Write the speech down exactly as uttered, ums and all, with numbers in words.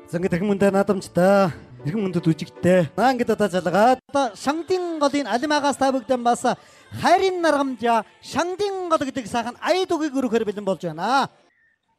За ингээд хэрхэн мөндөө наадамжтай хэрхэн мөндөд үжигтэй. Наа ингээд одоо залгаад шангдын голын алимагаас та бүгдэн бас хайрын наргамжаа шангдын гол гэдэг сайхан аяд үгийг өргөхөр бэлэн болж байна.